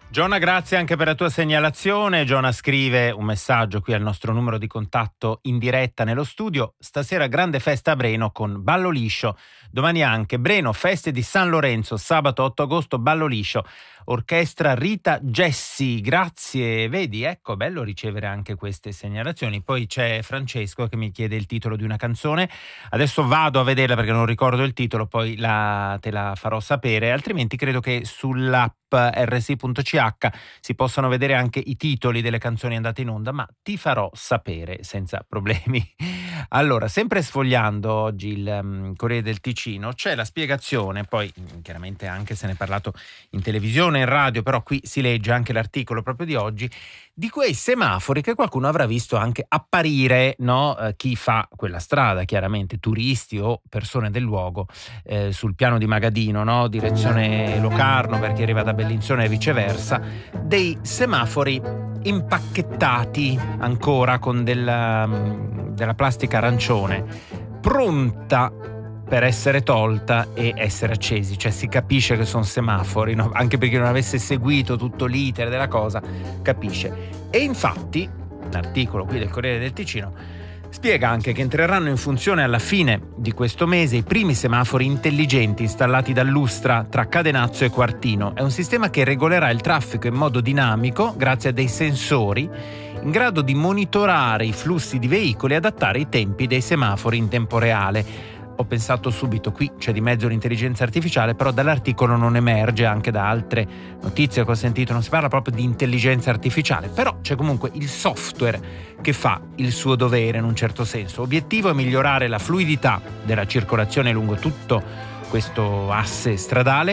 Giona, grazie anche per la tua segnalazione. Giona scrive un messaggio qui al nostro numero di contatto in diretta nello studio. Stasera grande festa a Breno con Ballo Liscio. Domani anche Breno, feste di San Lorenzo, sabato 8 agosto, Ballo Liscio. Orchestra Rita Gessi, grazie. Vedi, ecco, bello ricevere anche queste segnalazioni. Poi c'è Francesco che mi chiede il titolo di una canzone. Adesso vado a vederla perché non ricordo il titolo, poi te la farò sapere. Altrimenti credo che sull'app rsi.ch si possano vedere anche i titoli delle canzoni andate in onda, ma ti farò sapere senza problemi. Allora, sempre sfogliando oggi il Corriere del Ticino, c'è la spiegazione, poi chiaramente anche se ne è parlato in televisione, in radio, però qui si legge anche l'articolo proprio di oggi, di quei semafori che qualcuno avrà visto anche apparire, no? Chi fa quella strada, chiaramente turisti o persone del luogo, sul piano di Magadino, no? Direzione Locarno per chi arriva da Bellinzona e viceversa, dei semafori impacchettati ancora con della plastica arancione, pronta per essere tolta e essere accesi, cioè si capisce che sono semafori, no? Anche per chi non avesse seguito tutto l'iter della cosa capisce. E infatti l'articolo qui del Corriere del Ticino spiega anche che entreranno in funzione alla fine di questo mese i primi semafori intelligenti installati dall'Ustra tra Cadenazzo e Quartino. È un sistema che regolerà il traffico in modo dinamico grazie a dei sensori in grado di monitorare i flussi di veicoli e adattare i tempi dei semafori in tempo reale. Ho pensato subito, qui c'è di mezzo l'intelligenza artificiale, però dall'articolo non emerge, anche da altre notizie che ho sentito, non si parla proprio di intelligenza artificiale, però c'è comunque il software che fa il suo dovere in un certo senso. Obiettivo è migliorare la fluidità della circolazione lungo tutto questo asse stradale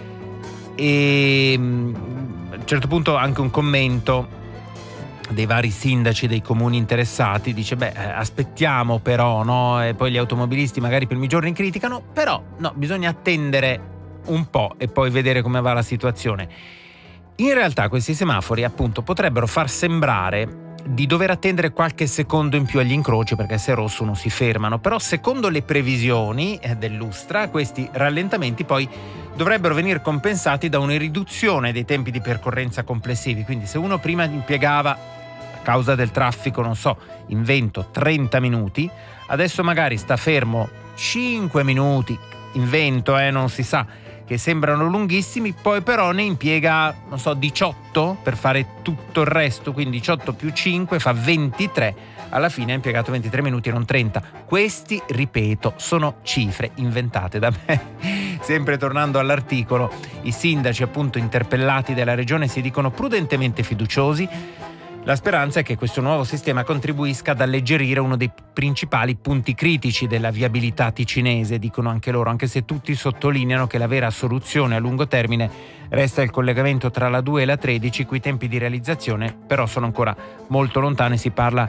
e a un certo punto anche un commento dei vari sindaci dei comuni interessati dice aspettiamo però, no? E poi gli automobilisti magari i primi giorni criticano, però no, bisogna attendere un po' e poi vedere come va la situazione. In realtà questi semafori appunto potrebbero far sembrare di dover attendere qualche secondo in più agli incroci perché se è rosso non si fermano, però secondo le previsioni dell'Ustra questi rallentamenti poi dovrebbero venire compensati da una riduzione dei tempi di percorrenza complessivi, quindi se uno prima impiegava a causa del traffico, non so, in vento 30 minuti, adesso magari sta fermo 5 minuti in vento, non si sa, che sembrano lunghissimi, poi però ne impiega, non so, 18 per fare tutto il resto, quindi 18 più 5 fa 23, alla fine ha impiegato 23 minuti e non 30. Questi, ripeto, sono cifre inventate da me. Sempre tornando all'articolo, i sindaci appunto interpellati della regione si dicono prudentemente fiduciosi. La speranza è che questo nuovo sistema contribuisca ad alleggerire uno dei principali punti critici della viabilità ticinese, dicono anche loro, anche se tutti sottolineano che la vera soluzione a lungo termine resta il collegamento tra la 2 e la 13, cui i tempi di realizzazione però sono ancora molto lontani, si parla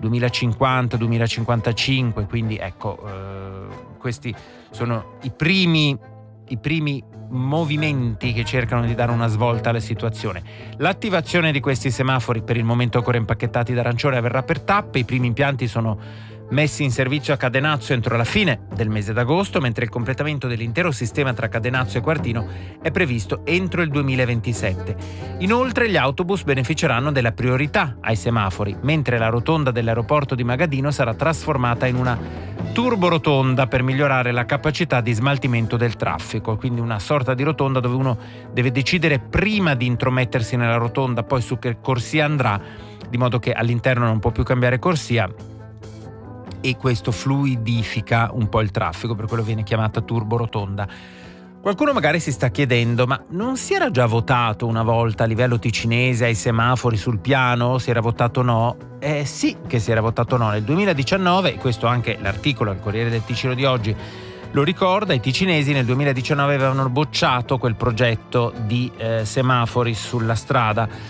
2050-2055, quindi ecco, questi sono i primi movimenti che cercano di dare una svolta alla situazione. L'attivazione di questi semafori per il momento ancora impacchettati d'arancione avverrà per tappe. I primi impianti sono messi in servizio a Cadenazzo entro la fine del mese d'agosto, mentre il completamento dell'intero sistema tra Cadenazzo e Quartino è previsto entro il 2027. Inoltre gli autobus beneficeranno della priorità ai semafori, mentre la rotonda dell'aeroporto di Magadino sarà trasformata in una turborotonda per migliorare la capacità di smaltimento del traffico, quindi una sorta di rotonda dove uno deve decidere prima di intromettersi nella rotonda poi su che corsia andrà, di modo che all'interno non può più cambiare corsia, e questo fluidifica un po' il traffico, per quello viene chiamata turborotonda. Qualcuno magari si sta chiedendo, ma non si era già votato una volta a livello ticinese ai semafori sul piano? Si era votato no? Sì che si era votato no nel 2019, e questo anche l'articolo al Corriere del Ticino di oggi lo ricorda. I ticinesi nel 2019 avevano bocciato quel progetto di semafori sulla strada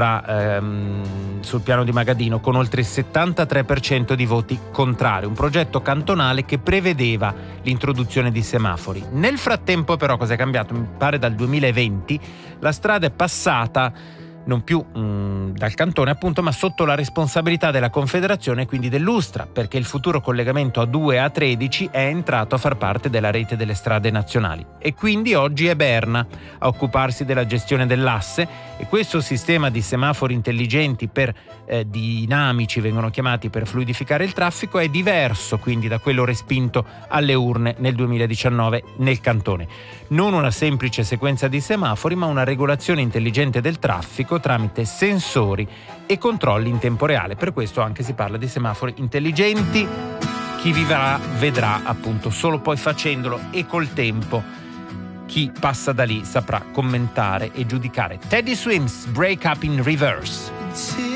sul piano di Magadino con oltre il 73% di voti contrari, un progetto cantonale che prevedeva l'introduzione di semafori. Nel frattempo però cosa è cambiato? Mi pare dal 2020 la strada è passata non più dal cantone appunto, ma sotto la responsabilità della Confederazione e quindi dell'USTRA, perché il futuro collegamento A2 e A13 è entrato a far parte della rete delle strade nazionali e quindi oggi è Berna a occuparsi della gestione dell'asse, e questo sistema di semafori intelligenti dinamici vengono chiamati, per fluidificare il traffico, è diverso quindi da quello respinto alle urne nel 2019 nel cantone. Non una semplice sequenza di semafori, ma una regolazione intelligente del traffico tramite sensori e controlli in tempo reale. Per questo anche si parla di semafori intelligenti. Chi vivrà vedrà, appunto, solo poi facendolo, e col tempo chi passa da lì saprà commentare e giudicare. Teddy Swims, Break Up in Reverse.